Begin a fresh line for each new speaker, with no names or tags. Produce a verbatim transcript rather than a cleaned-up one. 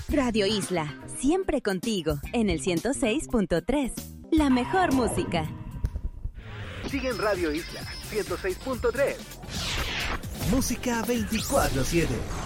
Radio Isla, siempre contigo, en el ciento seis punto tres. La mejor música.
Sigue en Radio Isla, ciento seis punto tres.
Música veinticuatro siete.